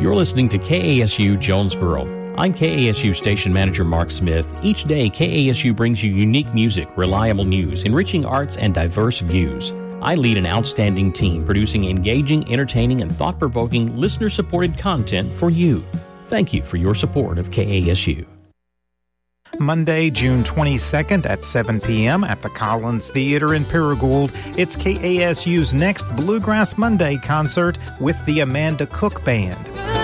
You're listening to KASU Jonesboro. I'm KASU Station Manager Mark Smith. Each day, KASU brings you unique music, reliable news, enriching arts, and diverse views. I lead an outstanding team producing engaging, entertaining, and thought-provoking, listener-supported content for you. Thank you for your support of KASU. Monday, June 22nd at 7 p.m. at the Collins Theater in Paragould, it's KASU's next Bluegrass Monday concert with the Amanda Cook Band.